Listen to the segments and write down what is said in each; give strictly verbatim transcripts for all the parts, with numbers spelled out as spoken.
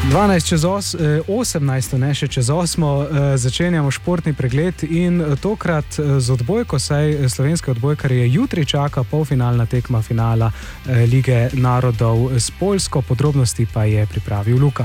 dvanajst čez osemnajst, ne še čez osmo, začenjamo športni pregled in tokrat z odbojko, saj slovenske odbojkarje jutri čaka polfinalna tekma finala Lige narodov s Poljsko, podrobnosti pa je pripravil Luka.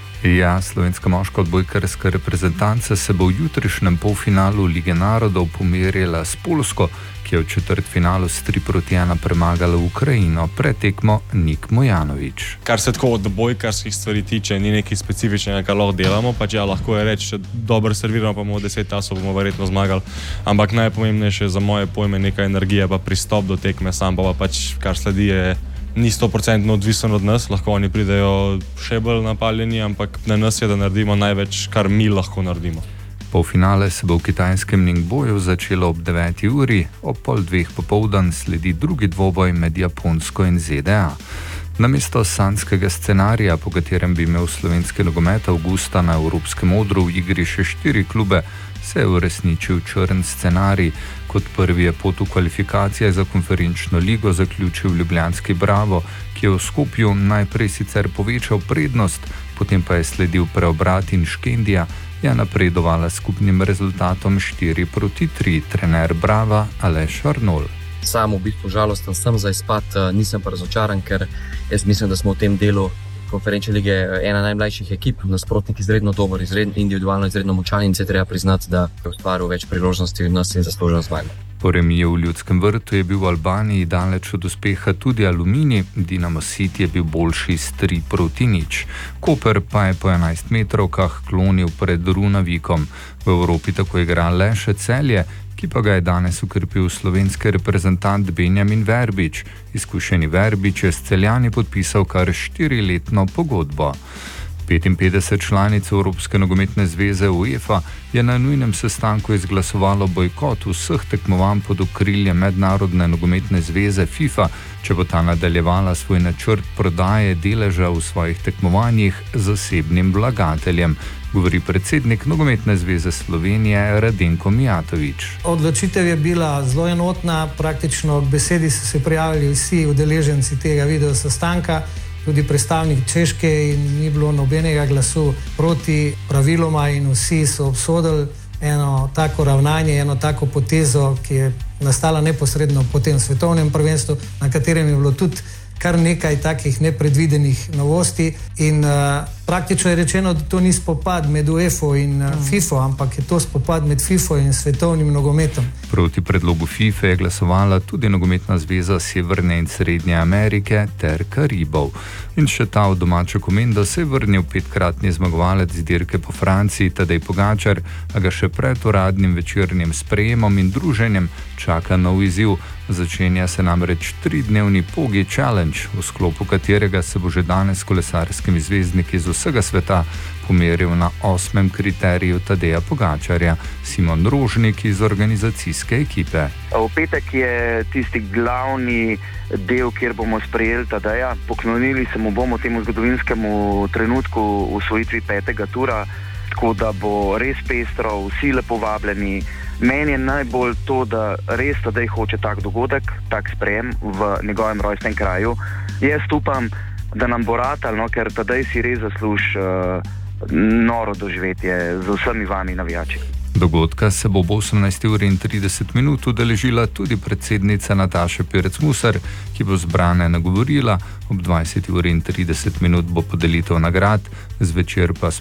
Ja, slovenska moška odbojkarska reprezentanca se bo v jutrišnjem polfinalu Lige narodov pomerila s Poljsko, ki je v četrtfinalu s tri proti ena premagala Ukrajino, pred tekmo Nik Mojanović. Kar se tako odbojkarskih stvari tiče, ni nekaj specifičnega, kar lahko delamo, pač ja, lahko je reči, če dobro serviramo, pa bomo deset tasov, bomo verjetno zmagali, ampak najpomembnejše za moje pojme neka energija, pa pristop do tekme, sam pa, pa pač kar sledi je ni sto procentno odvisen od nas, lahko oni pridejo še bolj napaljeni, ampak na nas je, da naredimo največ, kar mi lahko naredimo. Polfinale se bo v kitajskem Ningboju začelo ob deveti uri, ob pol dveh popoldan sledi drugi dvoboj med Japonsko in Z D A. Namesto sanjskega scenarija, po katerem bi imel slovenski nogomet avgusta na evropskem odru v igri še štiri klube, se je uresničil črn scenarij. Kot prvi je pot v kvalifikacije za konferenčno ligo zaključil ljubljanski Bravo, ki je v Skopju najprej sicer povečal prednost, potem pa je sledil preobrat in Škendija je napredovala skupnim rezultatom štiri proti tri. Trener Brava Aleš Arnol. Sam v bistvu žalosten sem za izpad, nisem pa razočaran, ker jaz mislim, da smo v tem delu konferenčne lige ena najmlajših ekip, nasprotnik izredno dober, izredno individualno, izredno močan in se treba priznati, da je ustvaril več priložnosti in nas je zaslužil zmago. Po remiju v Ljudskem vrtu je bil v Albaniji daleč od uspeha tudi Aluminij, Dinamo City je bil boljši s tri proti nič. Koper pa je po enajstmetrovkah klonil pred Runavikom. V Evropi tako igra le še Celje, ki pa ga je danes ukrepil slovenski reprezentant Benjamin Verbič. Izkušeni Verbič je s Celjani podpisal kar štiriletno pogodbo. petinpetdeset članic Evropske nogometne zveze UEFA je na nujnem sestanku izglasovalo bojkot vseh tekmovanj pod okriljem Mednarodne nogometne zveze FIFA, če bo ta nadaljevala svoj načrt prodaje deleža v svojih tekmovanjih zasebnim vlagateljem, govori predsednik Nogometne zveze Slovenije Radenko Mijatović. Odločitev je bila zelo enotna, praktično k besedi so se prijavili vsi udeleženci tega video sestanka, tudi predstavnik Češke, in ni bilo nobenega glasu proti, praviloma, in vsi so obsodili eno tako ravnanje, eno tako potezo, ki je nastala neposredno po tem svetovnem prvenstvu, na katerem je bilo tudi kar nekaj takih nepredvidenih novosti in uh, praktično je rečeno, da to ni spopad med UEFO in uh, FIFO, ampak je to spopad med FIFO in svetovnim nogometom. Proti predlogu FIFA je glasovala tudi Nogometna zveza Severne in Srednje Amerike ter Karibov. In še ta v domačo komendo se je vrnil petkratni zmagovalec dirke po Franciji Tadej Pogačar, a ga še pred uradnim večernim sprejemom in druženjem čaka nov izziv. Začenja se namreč tridnevni Pogi Challenge, v sklopu katerega se bo že danes s kolesarskimi zvezdniki iz vsega sveta pomeril na osmem kriteriju Tadeja Pogačarja. Simon Rožnik iz organizacijske ekipe. V petek je tisti glavni del, kjer bomo sprejeli Tadeja. Poklonili se mu bomo temu zgodovinskemu trenutku v osvojitvi petega tura, tako da bo res pestro, vsi lepo vabljeni. Meni je najbolj to, da res Tadej hoče tak dogodek, tak sprejem v njegovem rojstnem kraju. Jaz upam, da nam bo ratal, no, ker Tadej si res zasluži uh, noro doživetje z vsemi vami navijači. Dogodka se bo ob osemnajsti uri in trideset minut udeležila tudi predsednica Nataša Pirc-Musar, ki bo zbrane nagovorila. Ob dvajseti uri in trideset minut bo podelitev nagrad, zvečer pa